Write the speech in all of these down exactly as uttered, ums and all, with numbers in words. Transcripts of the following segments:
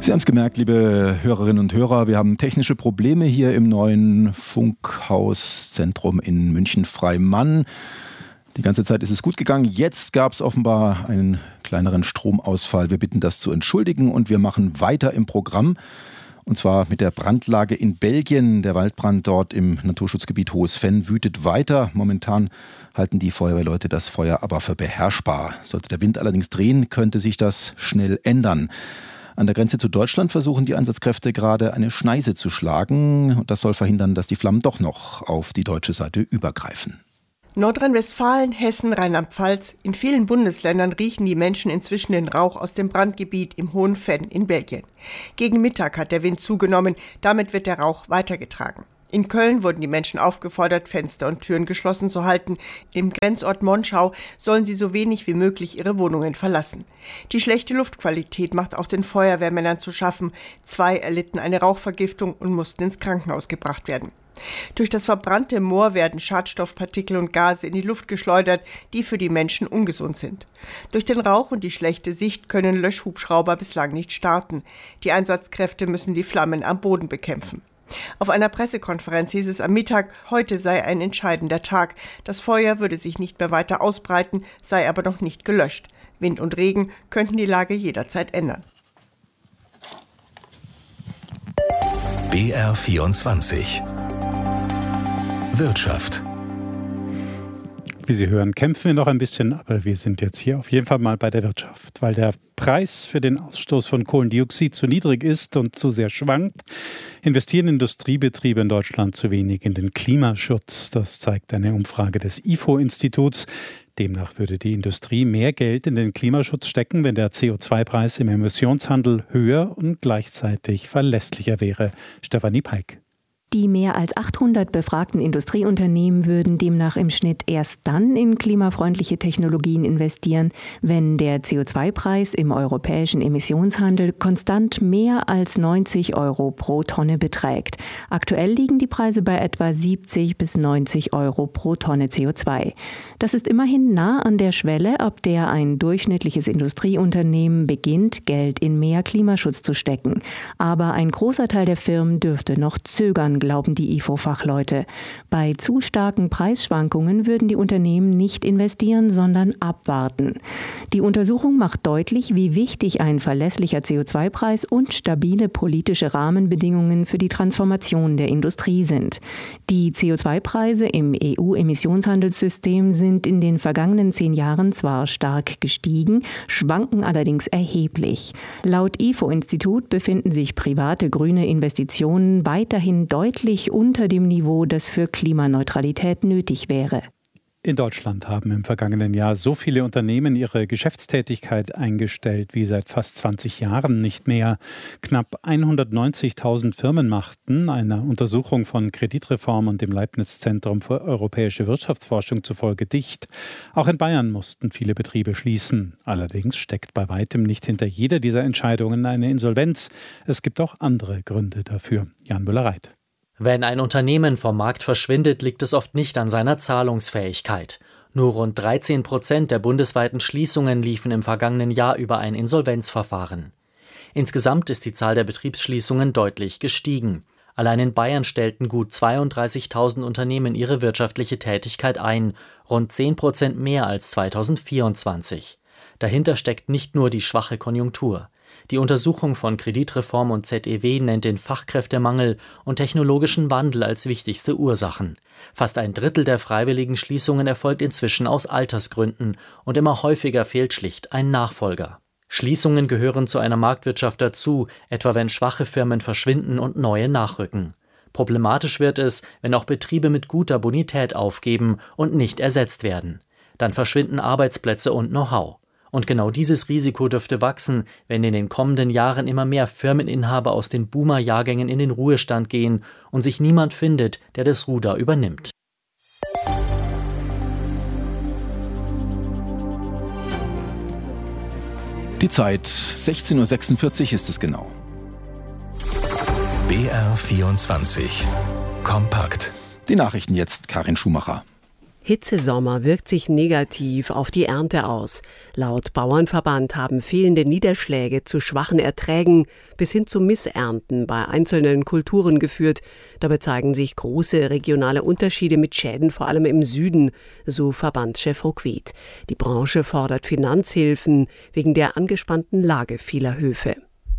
Sie haben es gemerkt, liebe Hörerinnen und Hörer, wir haben technische Probleme hier im neuen Funkhauszentrum in München-Freimann. Die ganze Zeit ist es gut gegangen. Jetzt gab es offenbar einen kleineren Stromausfall. Wir bitten das zu entschuldigen und wir machen weiter im Programm. Und zwar mit der Brandlage in Belgien. Der Waldbrand dort im Naturschutzgebiet Hohes Venn wütet weiter. Momentan halten die Feuerwehrleute das Feuer aber für beherrschbar. Sollte der Wind allerdings drehen, könnte sich das schnell ändern. An der Grenze zu Deutschland versuchen die Einsatzkräfte gerade eine Schneise zu schlagen. Das soll verhindern, dass die Flammen doch noch auf die deutsche Seite übergreifen. Nordrhein-Westfalen, Hessen, Rheinland-Pfalz, in vielen Bundesländern riechen die Menschen inzwischen den Rauch aus dem Brandgebiet im Hohen Venn in Belgien. Gegen Mittag hat der Wind zugenommen, damit wird der Rauch weitergetragen. In Köln wurden die Menschen aufgefordert, Fenster und Türen geschlossen zu halten. Im Grenzort Monschau sollen sie so wenig wie möglich ihre Wohnungen verlassen. Die schlechte Luftqualität macht auch den Feuerwehrmännern zu schaffen. Zwei erlitten eine Rauchvergiftung und mussten ins Krankenhaus gebracht werden. Durch das verbrannte Moor werden Schadstoffpartikel und Gase in die Luft geschleudert, die für die Menschen ungesund sind. Durch den Rauch und die schlechte Sicht können Löschhubschrauber bislang nicht starten. Die Einsatzkräfte müssen die Flammen am Boden bekämpfen. Auf einer Pressekonferenz hieß es am Mittag, heute sei ein entscheidender Tag. Das Feuer würde sich nicht mehr weiter ausbreiten, sei aber noch nicht gelöscht. Wind und Regen könnten die Lage jederzeit ändern. B R vierundzwanzig Wirtschaft. Wie Sie hören, kämpfen wir noch ein bisschen, aber wir sind jetzt hier auf jeden Fall mal bei der Wirtschaft. Weil der Preis für den Ausstoß von Kohlendioxid zu niedrig ist und zu sehr schwankt, investieren Industriebetriebe in Deutschland zu wenig in den Klimaschutz. Das zeigt eine Umfrage des I F O-Instituts. Demnach würde die Industrie mehr Geld in den Klimaschutz stecken, wenn der C O zwei Preis im Emissionshandel höher und gleichzeitig verlässlicher wäre. Stefanie Peik. Die mehr als achthundert befragten Industrieunternehmen würden demnach im Schnitt erst dann in klimafreundliche Technologien investieren, wenn der C O zwei Preis im europäischen Emissionshandel konstant mehr als neunzig Euro pro Tonne beträgt. Aktuell liegen die Preise bei etwa siebzig bis neunzig Euro pro Tonne C O zwei. Das ist immerhin nah an der Schwelle, ab der ein durchschnittliches Industrieunternehmen beginnt, Geld in mehr Klimaschutz zu stecken. Aber ein großer Teil der Firmen dürfte noch zögern, glauben die I F O-Fachleute. Bei zu starken Preisschwankungen würden die Unternehmen nicht investieren, sondern abwarten. Die Untersuchung macht deutlich, wie wichtig ein verlässlicher C O zwei Preis und stabile politische Rahmenbedingungen für die Transformation der Industrie sind. Die C O zwei Preise im E U-Emissionshandelssystem sind in den vergangenen zehn Jahren zwar stark gestiegen, schwanken allerdings erheblich. Laut I F O-Institut befinden sich private grüne Investitionen weiterhin deutlich deutlich unter dem Niveau, das für Klimaneutralität nötig wäre. In Deutschland haben im vergangenen Jahr so viele Unternehmen ihre Geschäftstätigkeit eingestellt wie seit fast zwanzig Jahren nicht mehr. Knapp hundertneunzigtausend Firmen machten einer Untersuchung von Kreditreform und dem Leibniz-Zentrum für europäische Wirtschaftsforschung zufolge dicht. Auch in Bayern mussten viele Betriebe schließen. Allerdings steckt bei weitem nicht hinter jeder dieser Entscheidungen eine Insolvenz. Es gibt auch andere Gründe dafür. Jan Müller-Reit. Wenn ein Unternehmen vom Markt verschwindet, liegt es oft nicht an seiner Zahlungsfähigkeit. Nur rund dreizehn Prozent der bundesweiten Schließungen liefen im vergangenen Jahr über ein Insolvenzverfahren. Insgesamt ist die Zahl der Betriebsschließungen deutlich gestiegen. Allein in Bayern stellten gut zweiunddreißigtausend Unternehmen ihre wirtschaftliche Tätigkeit ein, rund zehn Prozent mehr als zweitausendvierundzwanzig. Dahinter steckt nicht nur die schwache Konjunktur. Die Untersuchung von Kreditreform und Z E W nennt den Fachkräftemangel und technologischen Wandel als wichtigste Ursachen. Fast ein Drittel der freiwilligen Schließungen erfolgt inzwischen aus Altersgründen und immer häufiger fehlt schlicht ein Nachfolger. Schließungen gehören zu einer Marktwirtschaft dazu, etwa wenn schwache Firmen verschwinden und neue nachrücken. Problematisch wird es, wenn auch Betriebe mit guter Bonität aufgeben und nicht ersetzt werden. Dann verschwinden Arbeitsplätze und Know-how. Und genau dieses Risiko dürfte wachsen, wenn in den kommenden Jahren immer mehr Firmeninhaber aus den Boomer-Jahrgängen in den Ruhestand gehen und sich niemand findet, der das Ruder übernimmt. Die Zeit, sechzehn Uhr sechsundvierzig ist es genau. B R vierundzwanzig Kompakt. Die Nachrichten jetzt, Karin Schumacher. Hitzesommer wirkt sich negativ auf die Ernte aus. Laut Bauernverband haben fehlende Niederschläge zu schwachen Erträgen bis hin zu Missernten bei einzelnen Kulturen geführt. Dabei zeigen sich große regionale Unterschiede mit Schäden vor allem im Süden, so Verbandschef Ruckwied. Die Branche fordert Finanzhilfen wegen der angespannten Lage vieler Höfe.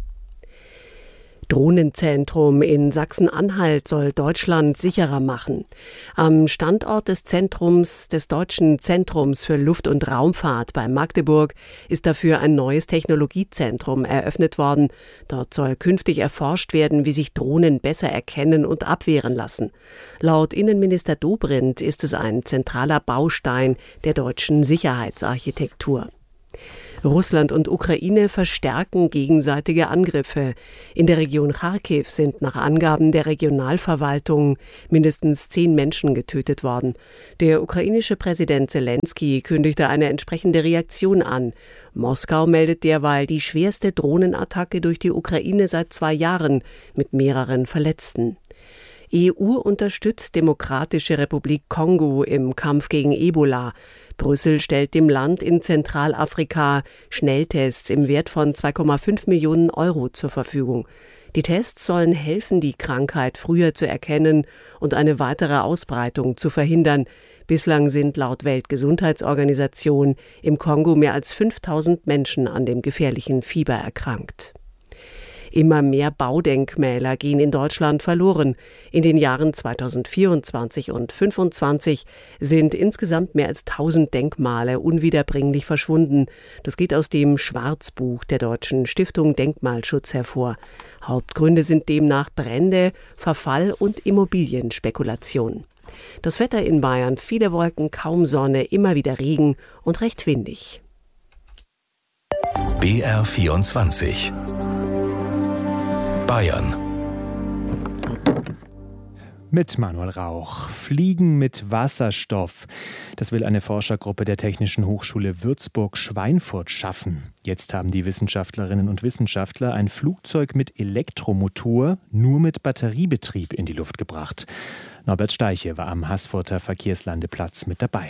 Drohnenzentrum in Sachsen-Anhalt soll Deutschland sicherer machen. Am Standort des Zentrums, des Deutschen Zentrums für Luft- und Raumfahrt bei Magdeburg ist dafür ein neues Technologiezentrum eröffnet worden. Dort soll künftig erforscht werden, wie sich Drohnen besser erkennen und abwehren lassen. Laut Innenminister Dobrindt ist es ein zentraler Baustein der deutschen Sicherheitsarchitektur. Russland und Ukraine verstärken gegenseitige Angriffe. In der Region Charkiw sind nach Angaben der Regionalverwaltung mindestens zehn Menschen getötet worden. Der ukrainische Präsident Zelensky kündigte eine entsprechende Reaktion an. Moskau meldet derweil die schwerste Drohnenattacke durch die Ukraine seit zwei Jahren mit mehreren Verletzten. E U unterstützt Demokratische Republik Kongo im Kampf gegen Ebola. Brüssel stellt dem Land in Zentralafrika Schnelltests im Wert von zwei Komma fünf Millionen Euro zur Verfügung. Die Tests sollen helfen, die Krankheit früher zu erkennen und eine weitere Ausbreitung zu verhindern. Bislang sind laut Weltgesundheitsorganisation im Kongo mehr als fünftausend Menschen an dem gefährlichen Fieber erkrankt. Immer mehr Baudenkmäler gehen in Deutschland verloren. In den Jahren zweitausendvierundzwanzig und zweitausendfünfundzwanzig sind insgesamt mehr als tausend Denkmale unwiederbringlich verschwunden. Das geht aus dem Schwarzbuch der Deutschen Stiftung Denkmalschutz hervor. Hauptgründe sind demnach Brände, Verfall und Immobilienspekulation. Das Wetter in Bayern: viele Wolken, kaum Sonne, immer wieder Regen und recht windig. B R vierundzwanzig Bayern. Mit Manuel Rauch. Fliegen mit Wasserstoff. Das will eine Forschergruppe der Technischen Hochschule Würzburg-Schweinfurt schaffen. Jetzt haben die Wissenschaftlerinnen und Wissenschaftler ein Flugzeug mit Elektromotor nur mit Batteriebetrieb in die Luft gebracht. Norbert Steiche war am Haßfurter Verkehrslandeplatz mit dabei.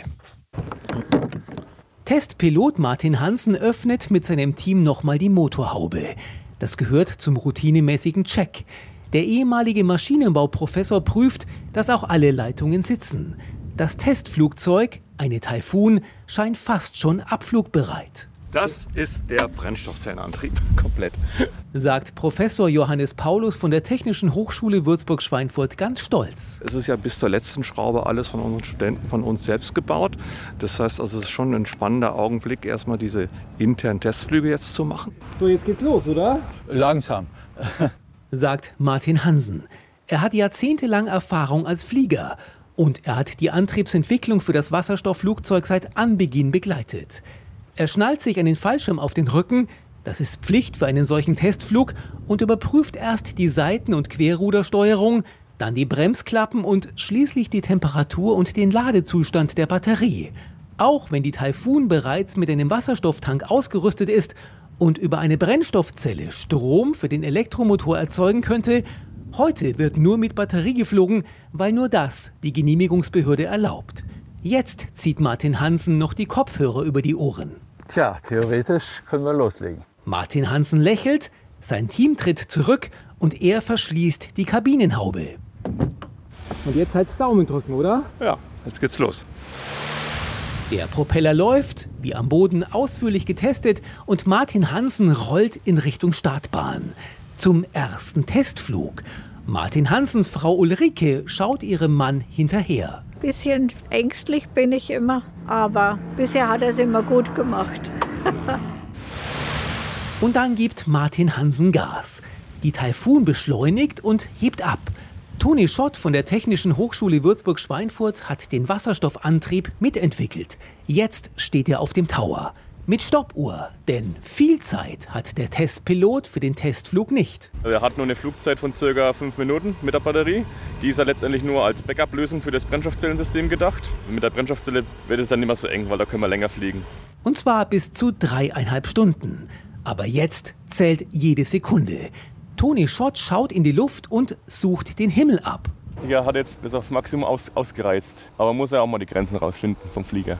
Testpilot Martin Hansen öffnet mit seinem Team nochmal die Motorhaube. Das gehört zum routinemäßigen Check. Der ehemalige Maschinenbauprofessor prüft, dass auch alle Leitungen sitzen. Das Testflugzeug, eine Taifun, scheint fast schon abflugbereit. Das ist der Brennstoffzellenantrieb, komplett. Sagt Professor Johannes Paulus von der Technischen Hochschule Würzburg-Schweinfurt ganz stolz. Es ist ja bis zur letzten Schraube alles von unseren Studenten, von uns selbst gebaut. Das heißt, also es ist schon ein spannender Augenblick, erstmal diese internen Testflüge jetzt zu machen. So, jetzt geht's los, oder? Langsam. Sagt Martin Hansen. Er hat jahrzehntelang Erfahrung als Flieger und er hat die Antriebsentwicklung für das Wasserstoffflugzeug seit Anbeginn begleitet. Er schnallt sich einen Fallschirm auf den Rücken, das ist Pflicht für einen solchen Testflug, und überprüft erst die Seiten- und Querrudersteuerung, dann die Bremsklappen und schließlich die Temperatur und den Ladezustand der Batterie. Auch wenn die Taifun bereits mit einem Wasserstofftank ausgerüstet ist und über eine Brennstoffzelle Strom für den Elektromotor erzeugen könnte, heute wird nur mit Batterie geflogen, weil nur das die Genehmigungsbehörde erlaubt. Jetzt zieht Martin Hansen noch die Kopfhörer über die Ohren. Tja, theoretisch können wir loslegen. Martin Hansen lächelt, sein Team tritt zurück und er verschließt die Kabinenhaube. Und jetzt halt Daumen drücken, oder? Ja, jetzt geht's los. Der Propeller läuft, wie am Boden ausführlich getestet, und Martin Hansen rollt in Richtung Startbahn. Zum ersten Testflug. Martin Hansens Frau Ulrike schaut ihrem Mann hinterher. Bisschen ängstlich bin ich immer, aber bisher hat er es immer gut gemacht. Und dann gibt Martin Hansen Gas. Die Taifun beschleunigt und hebt ab. Toni Schott von der Technischen Hochschule Würzburg-Schweinfurt hat den Wasserstoffantrieb mitentwickelt. Jetzt steht er auf dem Tower. Mit Stoppuhr, denn viel Zeit hat der Testpilot für den Testflug nicht. Er hat nur eine Flugzeit von circa fünf Minuten mit der Batterie. Die ist ja letztendlich nur als Backup-Lösung für das Brennstoffzellensystem gedacht. Mit der Brennstoffzelle wird es dann nicht mehr so eng, weil da können wir länger fliegen. Und zwar bis zu dreieinhalb Stunden. Aber jetzt zählt jede Sekunde. Toni Schott schaut in die Luft und sucht den Himmel ab. Der hat jetzt das aufs Maximum aus, ausgereizt. Aber man muss ja auch mal die Grenzen rausfinden vom Flieger.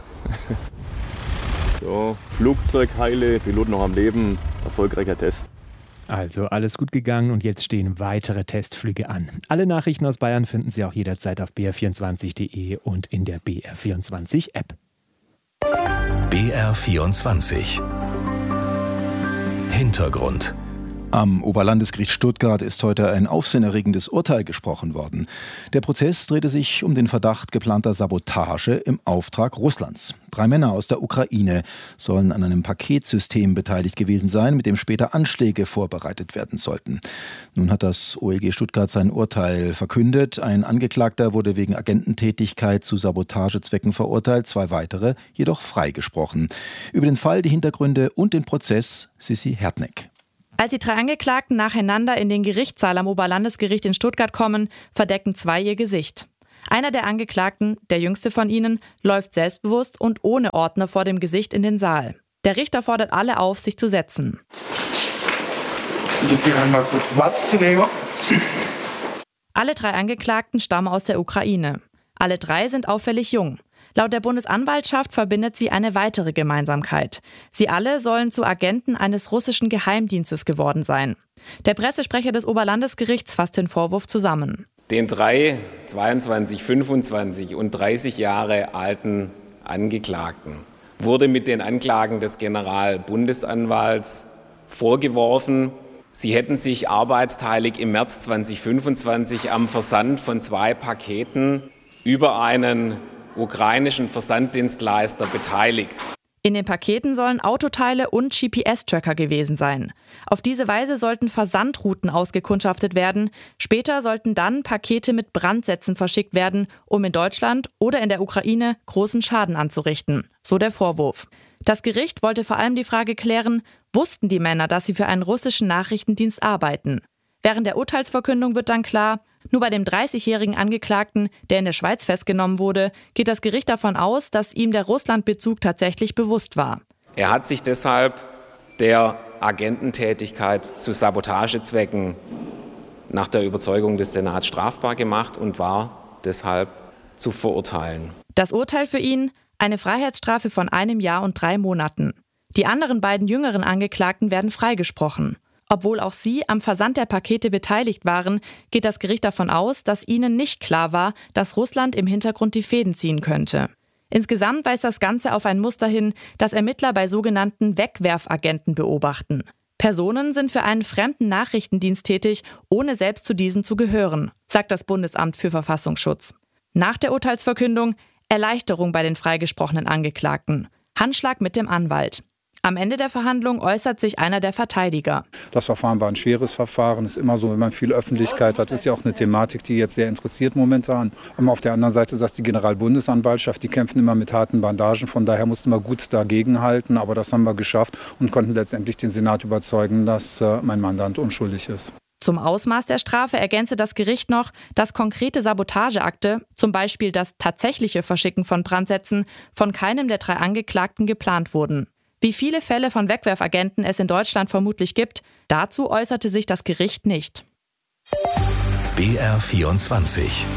So, Flugzeug heile, Pilot noch am Leben, erfolgreicher Test. Also alles gut gegangen und jetzt stehen weitere Testflüge an. Alle Nachrichten aus Bayern finden Sie auch jederzeit auf b r vierundzwanzig punkt d e und in der B R vierundzwanzig App. B R vierundzwanzig Hintergrund. Am Oberlandesgericht Stuttgart ist heute ein aufsehenerregendes Urteil gesprochen worden. Der Prozess drehte sich um den Verdacht geplanter Sabotage im Auftrag Russlands. Drei Männer aus der Ukraine sollen an einem Paketsystem beteiligt gewesen sein, mit dem später Anschläge vorbereitet werden sollten. Nun hat das O L G Stuttgart sein Urteil verkündet. Ein Angeklagter wurde wegen Agententätigkeit zu Sabotagezwecken verurteilt, zwei weitere jedoch freigesprochen. Über den Fall, die Hintergründe und den Prozess Sissi Hertneck. Als die drei Angeklagten nacheinander in den Gerichtssaal am Oberlandesgericht in Stuttgart kommen, verdecken zwei ihr Gesicht. Einer der Angeklagten, der jüngste von ihnen, läuft selbstbewusst und ohne Ordner vor dem Gesicht in den Saal. Der Richter fordert alle auf, sich zu setzen. Alle drei Angeklagten stammen aus der Ukraine. Alle drei sind auffällig jung. Laut der Bundesanwaltschaft verbindet sie eine weitere Gemeinsamkeit. Sie alle sollen zu Agenten eines russischen Geheimdienstes geworden sein. Der Pressesprecher des Oberlandesgerichts fasst den Vorwurf zusammen. Den drei zweiundzwanzig, fünfundzwanzig und dreißig Jahre alten Angeklagten wurde mit den Anklagen des Generalbundesanwalts vorgeworfen, sie hätten sich arbeitsteilig im März zweitausendfünfundzwanzig am Versand von zwei Paketen über einen ukrainischen Versanddienstleister beteiligt. In den Paketen sollen Autoteile und G P S-Tracker gewesen sein. Auf diese Weise sollten Versandrouten ausgekundschaftet werden. Später sollten dann Pakete mit Brandsätzen verschickt werden, um in Deutschland oder in der Ukraine großen Schaden anzurichten. So der Vorwurf. Das Gericht wollte vor allem die Frage klären, wussten die Männer, dass sie für einen russischen Nachrichtendienst arbeiten? Während der Urteilsverkündung wird dann klar, nur bei dem dreißigjährigen Angeklagten, der in der Schweiz festgenommen wurde, geht das Gericht davon aus, dass ihm der Russlandbezug tatsächlich bewusst war. Er hat sich deshalb der Agententätigkeit zu Sabotagezwecken nach der Überzeugung des Senats strafbar gemacht und war deshalb zu verurteilen. Das Urteil für ihn? Eine Freiheitsstrafe von einem Jahr und drei Monaten. Die anderen beiden jüngeren Angeklagten werden freigesprochen. Obwohl auch sie am Versand der Pakete beteiligt waren, geht das Gericht davon aus, dass ihnen nicht klar war, dass Russland im Hintergrund die Fäden ziehen könnte. Insgesamt weist das Ganze auf ein Muster hin, das Ermittler bei sogenannten Wegwerfagenten beobachten. Personen sind für einen fremden Nachrichtendienst tätig, ohne selbst zu diesen zu gehören, sagt das Bundesamt für Verfassungsschutz. Nach der Urteilsverkündung Erleichterung bei den freigesprochenen Angeklagten. Handschlag mit dem Anwalt. Am Ende der Verhandlung äußert sich einer der Verteidiger. Das Verfahren war ein schweres Verfahren. Ist immer so, wenn man viel Öffentlichkeit hat, ist ja auch eine Thematik, die jetzt sehr interessiert momentan. Und auf der anderen Seite sagt die Generalbundesanwaltschaft, die kämpfen immer mit harten Bandagen. Von daher mussten wir gut dagegenhalten. Aber das haben wir geschafft und konnten letztendlich den Senat überzeugen, dass äh, mein Mandant unschuldig ist. Zum Ausmaß der Strafe ergänze das Gericht noch, dass konkrete Sabotageakte, zum Beispiel das tatsächliche Verschicken von Brandsätzen, von keinem der drei Angeklagten geplant wurden. Wie viele Fälle von Wegwerfagenten es in Deutschland vermutlich gibt, dazu äußerte sich das Gericht nicht. B R vierundzwanzig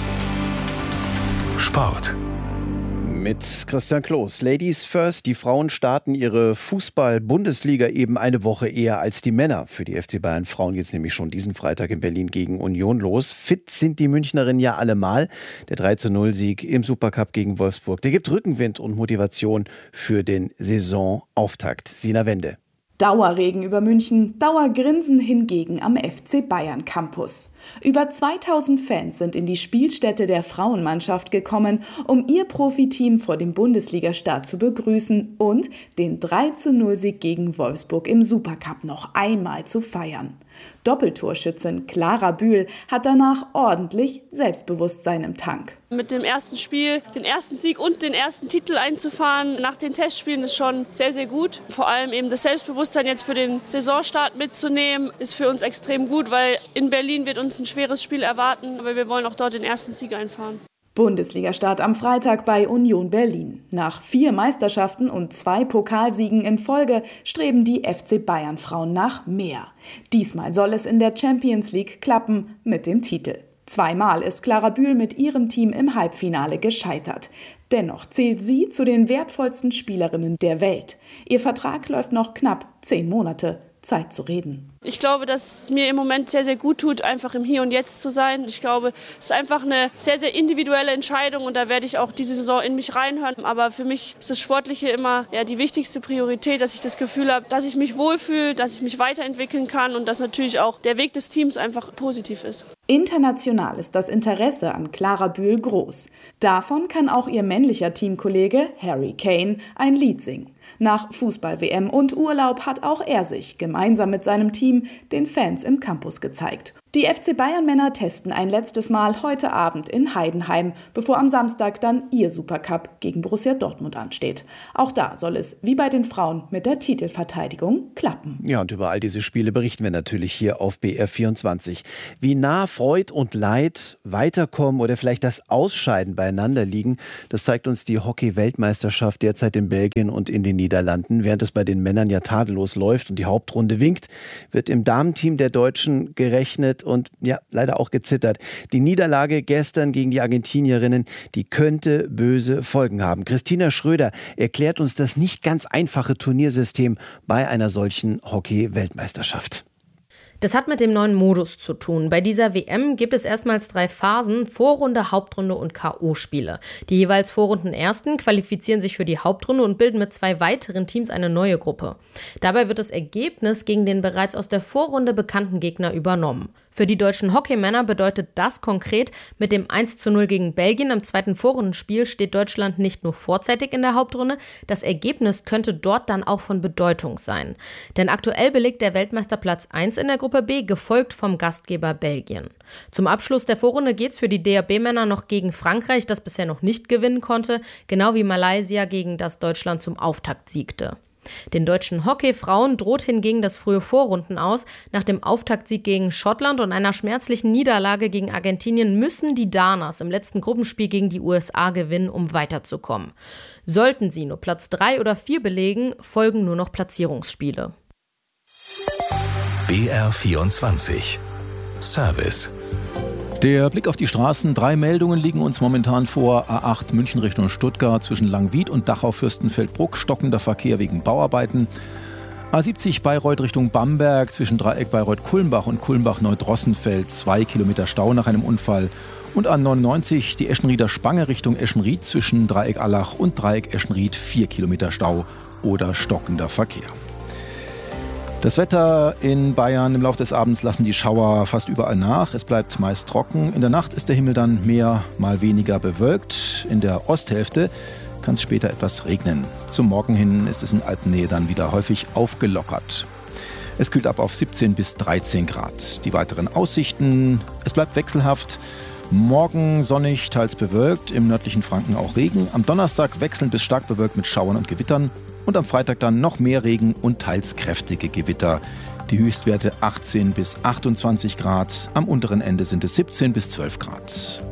Sport. Mit Christian Kloß. Ladies first. Die Frauen starten ihre Fußball-Bundesliga eben eine Woche eher als die Männer. Für die F C Bayern Frauen geht es nämlich schon diesen Freitag in Berlin gegen Union los. Fit sind die Münchnerinnen ja allemal. Der drei zu null Sieg im Supercup gegen Wolfsburg, der gibt Rückenwind und Motivation für den Saisonauftakt. Sina Wende. Dauerregen über München, Dauergrinsen hingegen am F C Bayern Campus. Über zweitausend Fans sind in die Spielstätte der Frauenmannschaft gekommen, um ihr Profiteam vor dem Bundesligastart zu begrüßen und den drei zu null Sieg gegen Wolfsburg im Supercup noch einmal zu feiern. Doppeltorschützin Clara Bühl hat danach ordentlich Selbstbewusstsein im Tank. Mit dem ersten Spiel den ersten Sieg und den ersten Titel einzufahren nach den Testspielen ist schon sehr, sehr gut. Vor allem eben das Selbstbewusstsein jetzt für den Saisonstart mitzunehmen, ist für uns extrem gut, weil in Berlin wird uns ein schweres Spiel erwarten, aber wir wollen auch dort den ersten Sieg einfahren. Bundesligastart am Freitag bei Union Berlin. Nach vier Meisterschaften und zwei Pokalsiegen in Folge streben die F C Bayern Frauen nach mehr. Diesmal soll es in der Champions League klappen mit dem Titel. Zweimal ist Clara Bühl mit ihrem Team im Halbfinale gescheitert. Dennoch zählt sie zu den wertvollsten Spielerinnen der Welt. Ihr Vertrag läuft noch knapp zehn Monate. Zeit zu reden. Ich glaube, dass es mir im Moment sehr, sehr gut tut, einfach im Hier und Jetzt zu sein. Ich glaube, es ist einfach eine sehr, sehr individuelle Entscheidung und da werde ich auch diese Saison in mich reinhören. Aber für mich ist das Sportliche immer ja, die wichtigste Priorität, dass ich das Gefühl habe, dass ich mich wohlfühle, dass ich mich weiterentwickeln kann und dass natürlich auch der Weg des Teams einfach positiv ist. International ist das Interesse an Clara Bühl groß. Davon kann auch ihr männlicher Teamkollege Harry Kane ein Lied singen. Nach Fußball-W M und Urlaub hat auch er sich gemeinsam mit seinem Team den Fans im Campus gezeigt. Die F C Bayern-Männer testen ein letztes Mal heute Abend in Heidenheim, bevor am Samstag dann ihr Supercup gegen Borussia Dortmund ansteht. Auch da soll es, wie bei den Frauen, mit der Titelverteidigung klappen. Ja, und über all diese Spiele berichten wir natürlich hier auf B R vierundzwanzig. Wie nah Freud und Leid, Weiterkommen oder vielleicht das Ausscheiden beieinander liegen, das zeigt uns die Hockey-Weltmeisterschaft derzeit in Belgien und in den Niederlanden. Während es bei den Männern ja tadellos läuft und die Hauptrunde winkt, wird im Damenteam der Deutschen gerechnet und ja, leider auch gezittert. Die Niederlage gestern gegen die Argentinierinnen, die könnte böse Folgen haben. Christina Schröder erklärt uns das nicht ganz einfache Turniersystem bei einer solchen Hockey-Weltmeisterschaft. Das hat mit dem neuen Modus zu tun. Bei dieser W M gibt es erstmals drei Phasen: Vorrunde, Hauptrunde und K O-Spiele. Die jeweils Vorrundenersten qualifizieren sich für die Hauptrunde und bilden mit zwei weiteren Teams eine neue Gruppe. Dabei wird das Ergebnis gegen den bereits aus der Vorrunde bekannten Gegner übernommen. Für die deutschen Hockeymänner bedeutet das konkret, mit dem eins zu null gegen Belgien im zweiten Vorrundenspiel steht Deutschland nicht nur vorzeitig in der Hauptrunde, das Ergebnis könnte dort dann auch von Bedeutung sein. Denn aktuell belegt der Weltmeister Platz eins in der Gruppe B, gefolgt vom Gastgeber Belgien. Zum Abschluss der Vorrunde geht es für die D A B-Männer noch gegen Frankreich, das bisher noch nicht gewinnen konnte, genau wie Malaysia, gegen das Deutschland zum Auftakt siegte. Den deutschen Hockeyfrauen droht hingegen das frühe Vorrunden aus. Nach dem Auftaktsieg gegen Schottland und einer schmerzlichen Niederlage gegen Argentinien müssen die Danas im letzten Gruppenspiel gegen die U S A gewinnen, um weiterzukommen. Sollten sie nur Platz drei oder vier belegen, folgen nur noch Platzierungsspiele. B R vierundzwanzig Service. Der Blick auf die Straßen. Drei Meldungen liegen uns momentan vor. A acht München Richtung Stuttgart zwischen Langwied und Dachau-Fürstenfeldbruck. Stockender Verkehr wegen Bauarbeiten. A siebzig Bayreuth Richtung Bamberg zwischen Dreieck Bayreuth-Kulmbach und Kulmbach-Neudrossenfeld. Zwei Kilometer Stau nach einem Unfall. Und A neunundneunzig die Eschenrieder Spange Richtung Eschenried zwischen Dreieck Allach und Dreieck Eschenried. Vier Kilometer Stau oder stockender Verkehr. Das Wetter in Bayern: Im Laufe des Abends lassen die Schauer fast überall nach. Es bleibt meist trocken. In der Nacht ist der Himmel dann mehr, mal weniger bewölkt. In der Osthälfte kann es später etwas regnen. Zum Morgen hin ist es in Alpennähe dann wieder häufig aufgelockert. Es kühlt ab auf siebzehn bis dreizehn Grad. Die weiteren Aussichten: Es bleibt wechselhaft. Morgen sonnig, teils bewölkt. Im nördlichen Franken auch Regen. Am Donnerstag wechselnd bis stark bewölkt mit Schauern und Gewittern. Und am Freitag dann noch mehr Regen und teils kräftige Gewitter. Die Höchstwerte achtzehn bis achtundzwanzig Grad. Am unteren Ende sind es siebzehn bis zwölf Grad.